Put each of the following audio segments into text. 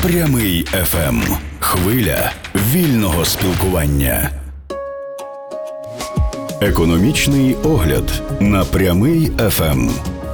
Прямий ФМ. Хвиля вільного спілкування. Економічний огляд на Прямий ФМ.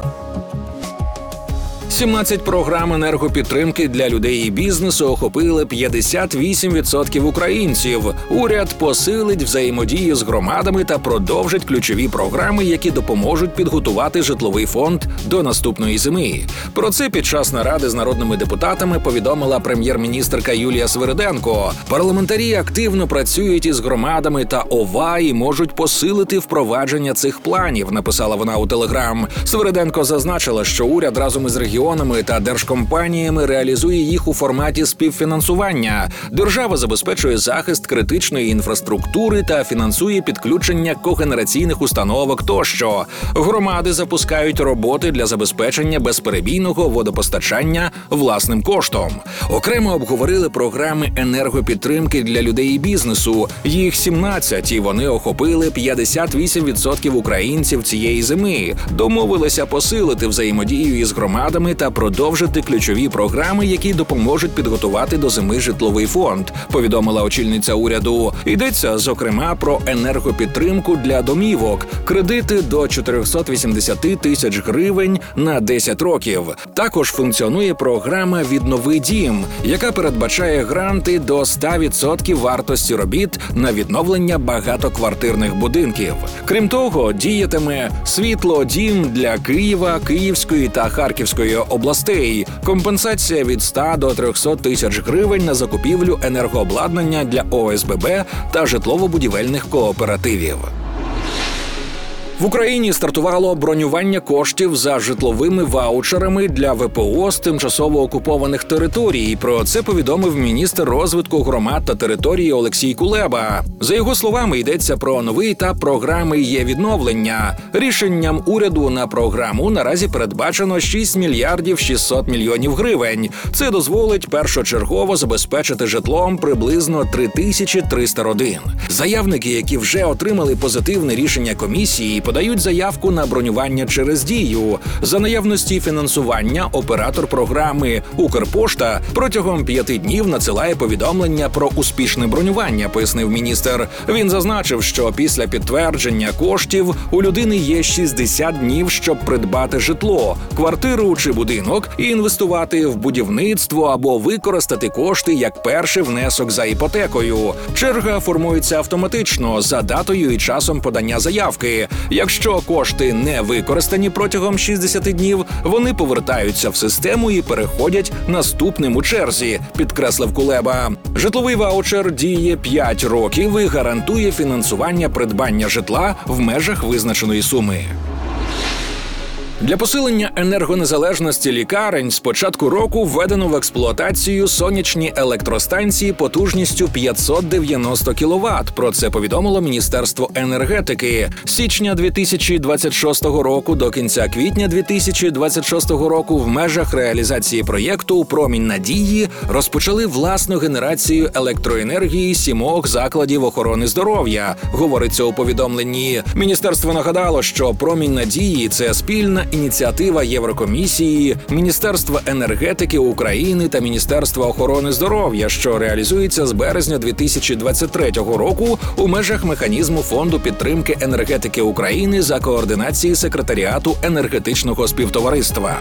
17 програм енергопідтримки для людей і бізнесу охопили 58% українців. Уряд посилить взаємодію з громадами та продовжить ключові програми, які допоможуть підготувати житловий фонд до наступної зими. Про це під час наради з народними депутатами повідомила прем'єр-міністерка Юлія Свириденко. Парламентарі активно працюють із громадами та ОВА і можуть посилити впровадження цих планів, написала вона у Телеграм. Свириденко зазначила, що уряд разом із регіонами та держкомпаніями реалізує їх у форматі співфінансування. Держава забезпечує захист критичної інфраструктури та фінансує підключення когенераційних установок тощо. Громади запускають роботи для забезпечення безперебійного водопостачання власним коштом. Окремо обговорили програми енергопідтримки для людей і бізнесу. Їх 17, і вони охопили 58% українців цієї зими. Домовилися посилити взаємодію із громадами та продовжити ключові програми, які допоможуть підготувати до зими житловий фонд, повідомила очільниця уряду. Йдеться, зокрема, про енергопідтримку для домівок, кредити до 480 тисяч гривень на 10 років. Також функціонує програма «Віднови дім», яка передбачає гранти до 100% вартості робіт на відновлення багатоквартирних будинків. Крім того, діятиме «Світло-дім» для Києва, Київської та Харківської областей, компенсація від 100 до 300 тисяч гривень на закупівлю енергообладнання для ОСББ та житлово-будівельних кооперативів. В Україні стартувало бронювання коштів за житловими ваучерами для ВПО з тимчасово окупованих територій. Про це повідомив міністр розвитку громад та території Олексій Кулеба. За його словами, йдеться про новий етап програми «Є-відновлення». Рішенням уряду на програму наразі передбачено 6 мільярдів 600 мільйонів гривень. Це дозволить першочергово забезпечити житлом приблизно 3300 родин. Заявники, які вже отримали позитивне рішення комісії, подають заявку на бронювання через Дію. За наявності фінансування оператор програми «Укрпошта» протягом 5 днів надсилає повідомлення про успішне бронювання, пояснив міністр. Він зазначив, що після підтвердження коштів у людини є 60 днів, щоб придбати житло, квартиру чи будинок і інвестувати в будівництво або використати кошти як перший внесок за іпотекою. Черга формується автоматично за датою і часом подання заявки. Якщо кошти не використані протягом 60 днів, вони повертаються в систему і переходять наступним у черзі, підкреслив Кулеба. Житловий ваучер діє 5 років і гарантує фінансування придбання житла в межах визначеної суми. Для посилення енергонезалежності лікарень з початку року введено в експлуатацію сонячні електростанції потужністю 590 кВт. Про це повідомило Міністерство енергетики. З січня 2026 року до кінця квітня 2026 року в межах реалізації проєкту «Промінь надії» розпочали власну генерацію електроенергії 7 закладів охорони здоров'я, говориться у повідомленні. Міністерство нагадало, що «Промінь надії» – це спільна ініціатива Єврокомісії, Міністерства енергетики України та Міністерства охорони здоров'я, що реалізується з березня 2023 року у межах механізму Фонду підтримки енергетики України за координації секретаріату енергетичного співтовариства.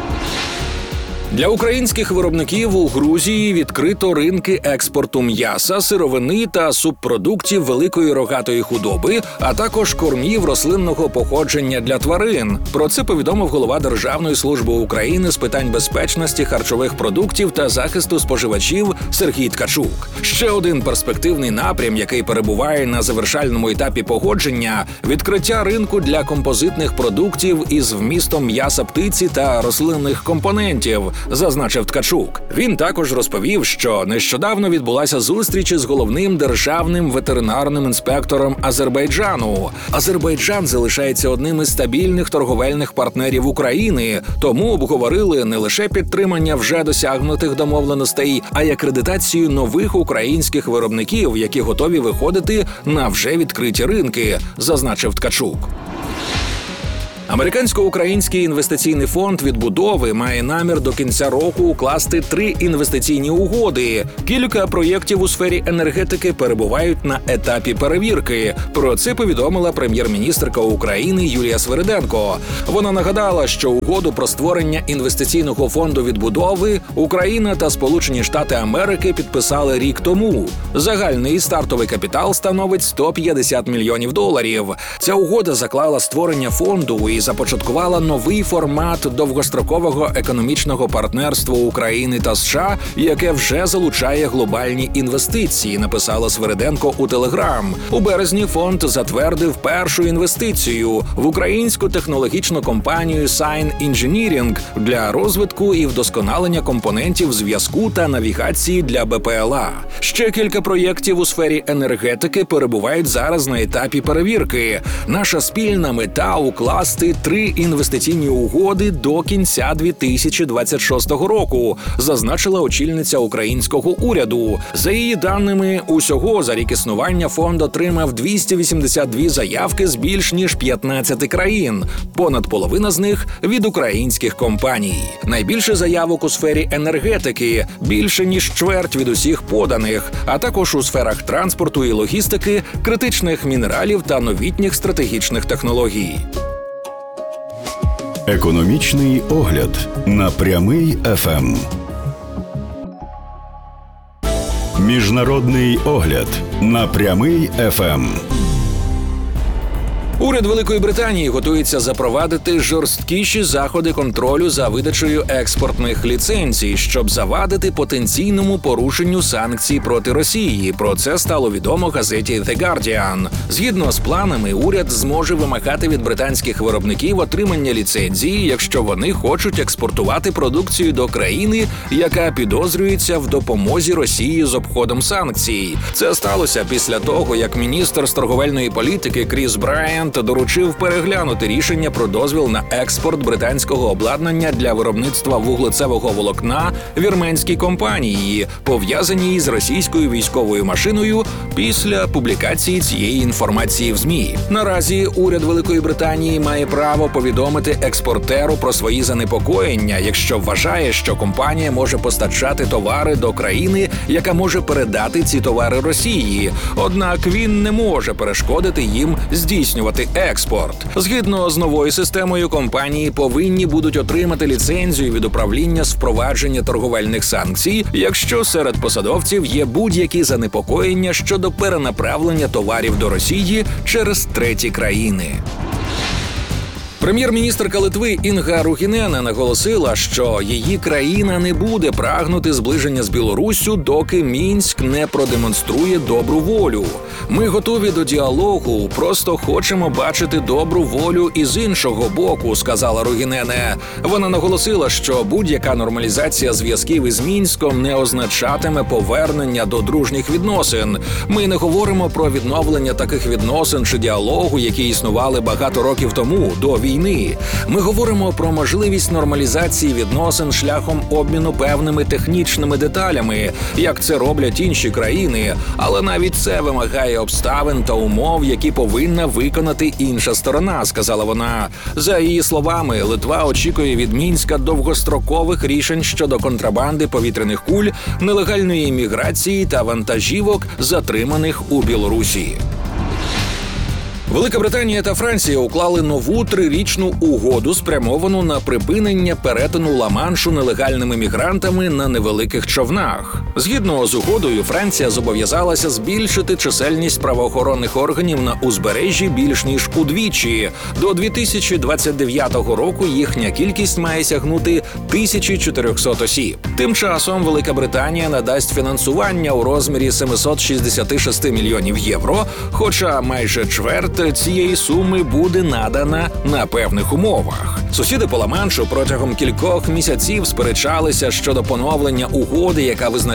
Для українських виробників у Грузії відкрито ринки експорту м'яса, сировини та субпродуктів великої рогатої худоби, а також кормів рослинного походження для тварин. Про це повідомив голова Державної служби України з питань безпечності харчових продуктів та захисту споживачів Сергій Ткачук. Ще один перспективний напрям, який перебуває на завершальному етапі погодження – відкриття ринку для композитних продуктів із вмістом м'яса птиці та рослинних компонентів, зазначив Ткачук. Він також розповів, що нещодавно відбулася зустріч із головним державним ветеринарним інспектором Азербайджану. Азербайджан залишається одним із стабільних торговельних партнерів України, тому обговорили не лише підтримання вже досягнутих домовленостей, а й акредитацію нових українських виробників, які готові виходити на вже відкриті ринки, зазначив Ткачук. Американсько-український інвестиційний фонд відбудови має намір до кінця року укласти 3 інвестиційні угоди. Кілька проєктів у сфері енергетики перебувають на етапі перевірки. Про це повідомила прем'єр-міністерка України Юлія Свириденко. Вона нагадала, що угоду про створення інвестиційного фонду відбудови Україна та Сполучені Штати Америки підписали рік тому. Загальний стартовий капітал становить $150 мільйонів. Ця угода заклала створення фонду і започаткувала новий формат довгострокового економічного партнерства України та США, яке вже залучає глобальні інвестиції, написала Свириденко у Телеграм. У березні фонд затвердив першу інвестицію в українську технологічну компанію Sign Engineering для розвитку і вдосконалення компонентів зв'язку та навігації для БПЛА. Ще кілька проєктів у сфері енергетики перебувають зараз на етапі перевірки. Наша спільна мета – укласти 3 інвестиційні угоди до кінця 2026 року, зазначила очільниця українського уряду. За її даними, усього за рік існування фонд отримав 282 заявки з більш ніж 15 країн. Понад половина з них – від українських компаній. Найбільше заявок у сфері енергетики – більше ніж чверть від усіх поданих, а також у сферах транспорту і логістики, критичних мінералів та новітніх стратегічних технологій. Економічний огляд на Прямий ФМ. Міжнародний огляд на Прямий ФМ. Уряд Великої Британії готується запровадити жорсткіші заходи контролю за видачею експортних ліцензій, щоб завадити потенційному порушенню санкцій проти Росії. Про це стало відомо газеті The Guardian. Згідно з планами, уряд зможе вимагати від британських виробників отримання ліцензії, якщо вони хочуть експортувати продукцію до країни, яка підозрюється в допомозі Росії з обходом санкцій. Це сталося після того, як міністр з торговельної політики Кріс Брайант доручив переглянути рішення про дозвіл на експорт британського обладнання для виробництва вуглецевого волокна вірменській компанії, пов'язаній з російською військовою машиною, після публікації цієї інформації в ЗМІ. Наразі уряд Великої Британії має право повідомити експортеру про свої занепокоєння, якщо вважає, що компанія може постачати товари до країни, яка може передати ці товари Росії. Однак він не може перешкодити їм здійснювати експорт. Згідно з новою системою, компанії повинні будуть отримати ліцензію від управління з впровадження торговельних санкцій, якщо серед посадовців є будь-які занепокоєння щодо перенаправлення товарів до Росії через треті країни. Прем'єр-міністерка Литви Інга Ругінена наголосила, що її країна не буде прагнути зближення з Білоруссю, доки Мінськ не продемонструє добру волю. Ми готові до діалогу, просто хочемо бачити добру волю і з іншого боку, сказала Ругінене. Вона наголосила, що будь-яка нормалізація зв'язків із Мінськом не означатиме повернення до дружніх відносин. Ми не говоримо про відновлення таких відносин чи діалогу, які існували багато років тому, до війни. Ми говоримо про можливість нормалізації відносин шляхом обміну певними технічними деталями, як це роблять інші країни, але навіть це вимагає обставин та умов, які повинна виконати інша сторона, сказала вона. За її словами, Литва очікує від Мінська довгострокових рішень щодо контрабанди повітряних куль, нелегальної імміграції та вантажівок, затриманих у Білорусі. Велика Британія та Франція уклали нову 3-річну угоду, спрямовану на припинення перетину Ла-Маншу нелегальними мігрантами на невеликих човнах. Згідно з угодою, Франція зобов'язалася збільшити чисельність правоохоронних органів на узбережжі більш ніж удвічі. До 2029 року їхня кількість має сягнути 1400 осіб. Тим часом Велика Британія надасть фінансування у розмірі 766 мільйонів євро, хоча майже чверть цієї суми буде надана на певних умовах. Сусіди по Ла-Маншу протягом кількох місяців сперечалися щодо поновлення угоди, яка визначає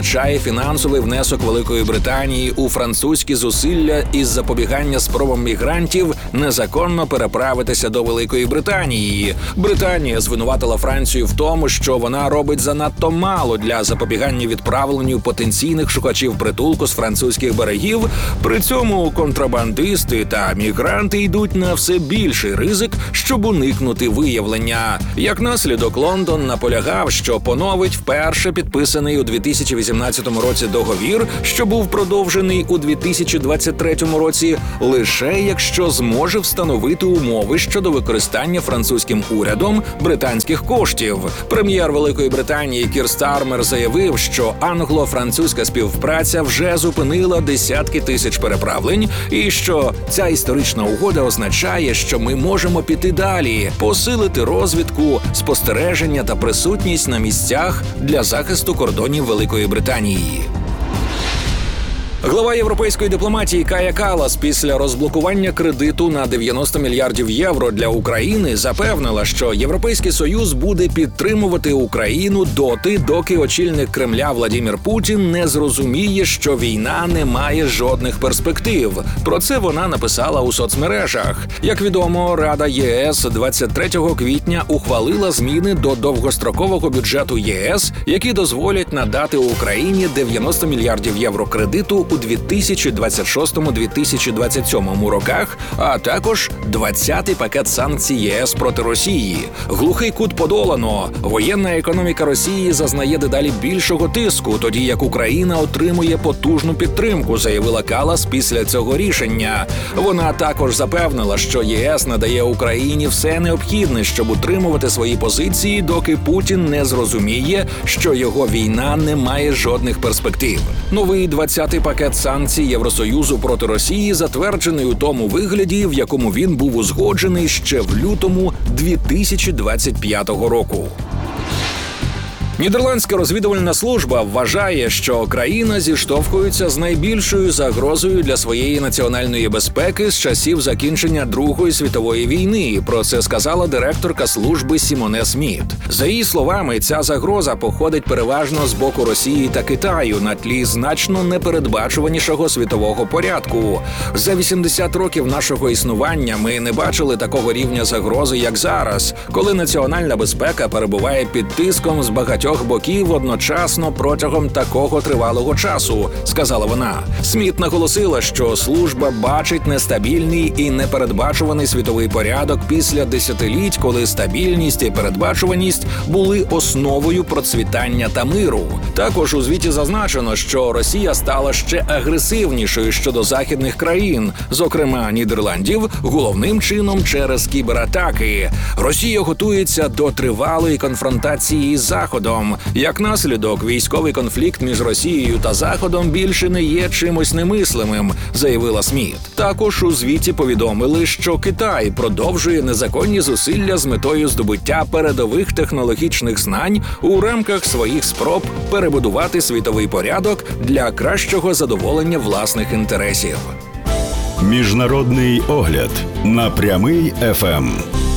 означає фінансовий внесок Великої Британії у французькі зусилля із запобігання спробам мігрантів незаконно переправитися до Великої Британії. Британія звинуватила Францію в тому, що вона робить занадто мало для запобігання відправленню потенційних шукачів притулку з французьких берегів. При цьому контрабандисти та мігранти йдуть на все більший ризик, щоб уникнути виявлення. Як наслідок, Лондон наполягав, що поновить вперше підписаний у 2018 році договір, що був продовжений у 2023 році, лише якщо зможе встановити умови щодо використання французьким урядом британських коштів. Прем'єр Великої Британії Кір Стармер заявив, що англо-французька співпраця вже зупинила десятки тисяч переправлень і що ця історична угода означає, що ми можемо піти далі, посилити розвідку, спостереження та присутність на місцях для захисту кордонів Великої Британії. Глава європейської дипломатії Кая Каллас після розблокування кредиту на 90 мільярдів євро для України запевнила, що Європейський Союз буде підтримувати Україну доти, доки очільник Кремля Владимир Путін не зрозуміє, що війна не має жодних перспектив. Про це вона написала у соцмережах. Як відомо, Рада ЄС 23 квітня ухвалила зміни до довгострокового бюджету єС, які дозволять надати Україні 90 мільярдів євро кредиту у 2026-2027 роках, а також 20-й пакет санкцій ЄС проти Росії. Глухий кут подолано. Воєнна економіка Росії зазнає дедалі більшого тиску, тоді як Україна отримує потужну підтримку, заявила Каллас після цього рішення. Вона також запевнила, що ЄС надає Україні все необхідне, щоб утримувати свої позиції, доки Путін не зрозуміє, що його війна не має жодних перспектив. Новий 20-й пакет санкцій Євросоюзу проти Росії затверджений у тому вигляді, в якому він був узгоджений ще в лютому 2025 року. Нідерландська розвідувальна служба вважає, що країна зіштовхується з найбільшою загрозою для своєї національної безпеки з часів закінчення Другої світової війни. Про це сказала директорка служби Сімоне Сміт. За її словами, ця загроза походить переважно з боку Росії та Китаю на тлі значно непередбачуванішого світового порядку. За 80 років нашого існування ми не бачили такого рівня загрози, як зараз, коли національна безпека перебуває під тиском з багатьох боків одночасно протягом такого тривалого часу, сказала вона. Сміт наголосила, що служба бачить нестабільний і непередбачуваний світовий порядок після десятиліть, коли стабільність і передбачуваність були основою процвітання та миру. Також у звіті зазначено, що Росія стала ще агресивнішою щодо західних країн, зокрема Нідерландів, головним чином через кібератаки. Росія готується до тривалої конфронтації із Заходом. Як наслідок, військовий конфлікт між Росією та Заходом більше не є чимось немислимим, заявила Сміт. Також у звіті повідомили, що Китай продовжує незаконні зусилля з метою здобуття передових технологічних знань у рамках своїх спроб перебудувати світовий порядок для кращого задоволення власних інтересів. Міжнародний огляд на Прямий ФМ.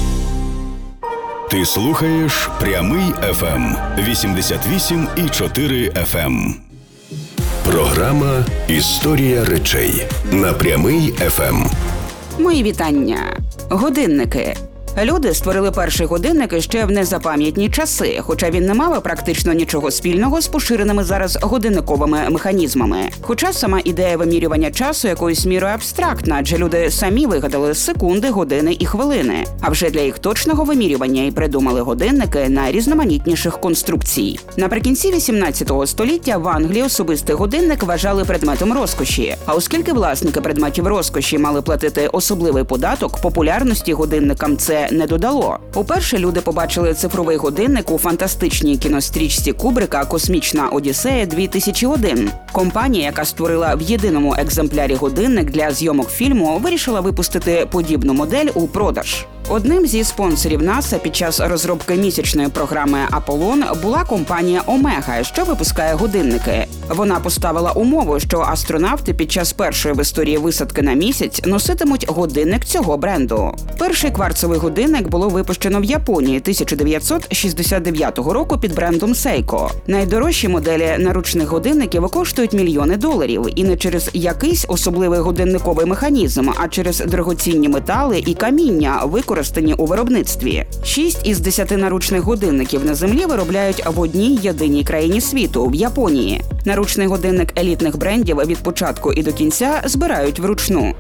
Ти слухаєш Прямий ФМ 88,4 FM. Програма «Історія речей» на Прямий ФМ. Мої вітання. Годинники. Люди створили перші годинники ще в незапам'ятні часи, хоча він не мав практично нічого спільного з поширеними зараз годинниковими механізмами. Хоча сама ідея вимірювання часу якоюсь мірою абстрактна, адже люди самі вигадали секунди, години і хвилини. А вже для їх точного вимірювання і придумали годинники найрізноманітніших конструкцій. Наприкінці 18 століття в Англії особистий годинник вважали предметом розкоші. А оскільки власники предметів розкоші мали платити особливий податок, популярності годинникам це не додало. Уперше люди побачили цифровий годинник у фантастичній кінострічці Кубрика «Космічна Одіссея 2001». Компанія, яка створила в єдиному екземплярі годинник для зйомок фільму, вирішила випустити подібну модель у продаж. Одним зі спонсорів НАСА під час розробки місячної програми «Аполлон» була компанія «Омега», що випускає годинники. Вона поставила умову, що астронавти під час першої в історії висадки на місяць носитимуть годинник цього бренду. Перший кварцевий годинник було випущено в Японії 1969 року під брендом Seiko. Найдорожчі моделі наручних годинників коштують мільйони доларів, і не через якийсь особливий годинниковий механізм, а через дорогоцінні метали і каміння, використані у виробництві. 6 із 10 наручних годинників на Землі виробляють в одній єдиній країні світу – в Японії. Наручний годинник елітних брендів від початку і до кінця збирають вручну.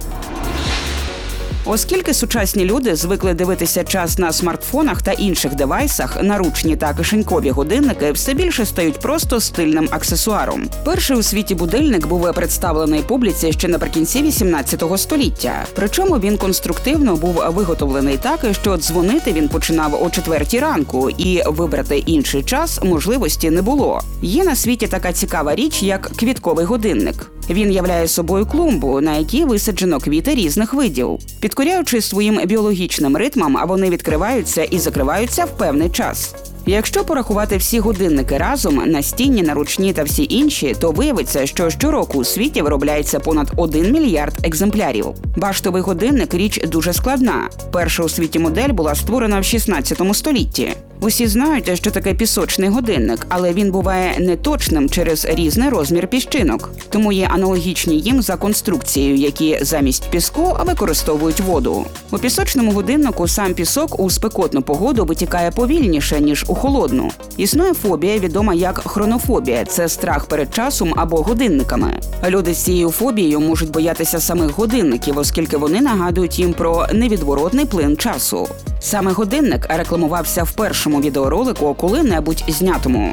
Оскільки сучасні люди звикли дивитися час на смартфонах та інших девайсах, наручні та кишенькові годинники все більше стають просто стильним аксесуаром. Перший у світі будильник був представлений публіці ще наприкінці 18 століття. Причому він конструктивно був виготовлений так, що дзвонити він починав о 4 ранку, і вибрати інший час можливості не було. Є на світі така цікава річ, як квітковий годинник. Він являє собою клумбу, на якій висаджено квіти різних видів. Підкоряючи своїм біологічним ритмам, вони відкриваються і закриваються в певний час. Якщо порахувати всі годинники разом, настінні, наручні та всі інші, то виявиться, що щороку у світі виробляється понад 1 мільярд екземплярів. Баштовий годинник – річ дуже складна. Перша у світі модель була створена в 16 столітті. Усі знають, що таке пісочний годинник, але він буває неточним через різний розмір піщинок. Тому є аналогічні їм за конструкцією, які замість піску використовують воду. У пісочному годиннику сам пісок у спекотну погоду витікає повільніше, ніж у холодну. Існує фобія, відома як хронофобія – це страх перед часом або годинниками. Люди з цією фобією можуть боятися самих годинників, оскільки вони нагадують їм про невідворотний плин часу. Саме годинник рекламувався в першому відеоролику коли-небудь знятому.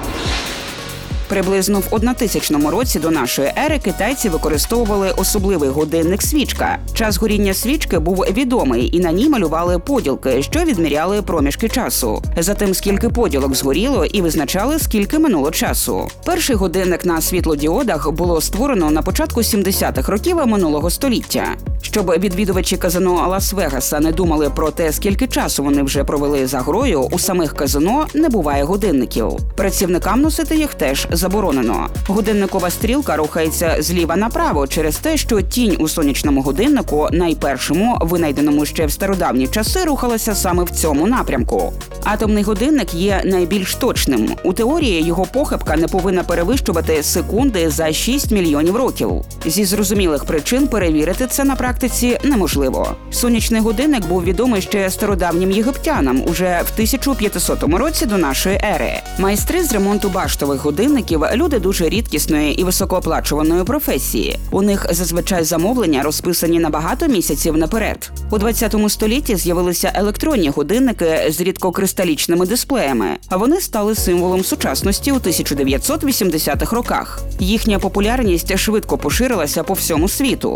Приблизно в 1000 році до нашої ери китайці використовували особливий годинник-свічка. Час горіння свічки був відомий, і на ній малювали поділки, що відміряли проміжки часу. Затим, скільки поділок згоріло, і визначали, скільки минуло часу. Перший годинник на світлодіодах було створено на початку 70-х років минулого століття. Щоб відвідувачі казино Лас-Вегаса не думали про те, скільки часу вони вже провели за грою, у самих казино не буває годинників. Працівникам носити їх теж заборонено. Годинникова стрілка рухається зліва направо через те, що тінь у сонячному годиннику, найпершому, винайденому ще в стародавні часи, рухалася саме в цьому напрямку. Атомний годинник є найбільш точним. У теорії його похибка не повинна перевищувати секунди за 6 мільйонів років. Зі зрозумілих причин перевірити це на практиці неможливо. Сонячний годинник був відомий ще стародавнім єгиптянам уже в 1500 році до нашої ери. Майстри з ремонту баштових годинників – люди дуже рідкісної і високооплачуваної професії. У них зазвичай замовлення розписані на багато місяців наперед. У 20 столітті з'явилися електронні годинники з рідкокристалічними дисплеями, а вони стали символом сучасності у 1980-х роках. Їхня популярність швидко поширилася по всьому світу.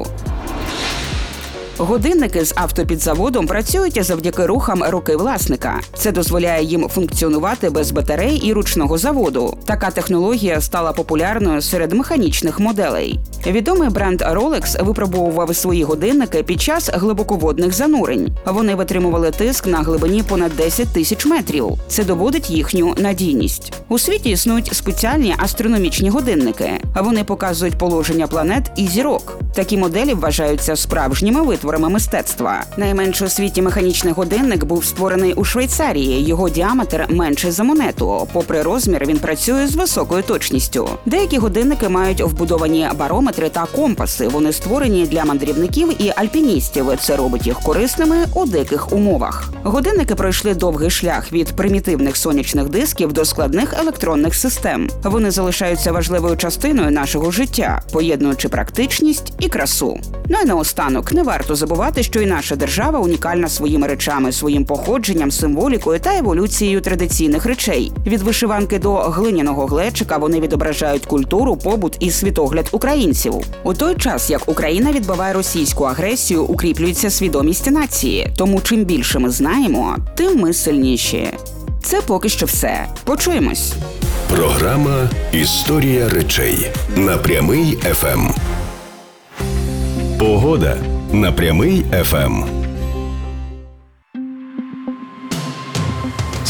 Годинники з автопідзаводом працюють завдяки рухам руки власника. Це дозволяє їм функціонувати без батарей і ручного заводу. Така технологія стала популярною серед механічних моделей. Відомий бренд Rolex випробовував свої годинники під час глибоководних занурень. Вони витримували тиск на глибині понад 10 тисяч метрів. Це доводить їхню надійність. У світі існують спеціальні астрономічні годинники. Вони показують положення планет і зірок. Такі моделі вважаються справжніми витворами мистецтва. Найменший у світі механічний годинник був створений у Швейцарії. Його діаметр менший за монету. Попри розмір, він працює з високою точністю. Деякі годинники мають вбудовані барометри та компаси. Вони створені для мандрівників і альпіністів. Це робить їх корисними у диких умовах. Годинники пройшли довгий шлях від примітивних сонячних дисків до складних електронних систем. Вони залишаються важливою частиною нашого життя, поєднуючи практичність і красу. Ну і наостанок, не варто забувати, що і наша держава унікальна своїми речами, своїм походженням, символікою та еволюцією традиційних речей. Від вишиванки до глиняного глечика вони відображають культуру, побут і світогляд українців. У той час, як Україна відбиває російську агресію, укріплюється свідомість нації. Тому чим більше ми знаємо, тим ми сильніші. Це поки що все. Почуємось. Програма «Історія речей» на Прямий ФМ. Погода на Прямий ФМ.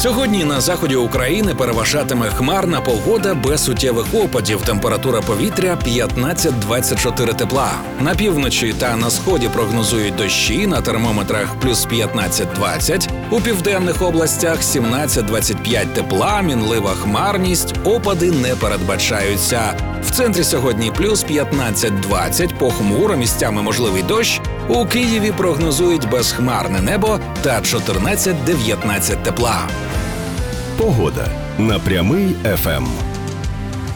Сьогодні на заході України переважатиме хмарна погода без суттєвих опадів. Температура повітря 15-24 тепла. На півночі та на сході прогнозують дощі, на термометрах плюс 15-20. У південних областях 17-25 тепла, мінлива хмарність, опади не передбачаються. В центрі сьогодні плюс 15-20, похмуро, місцями можливий дощ. У Києві прогнозують безхмарне небо та 14-19 тепла. Погода на Прямий ФМ.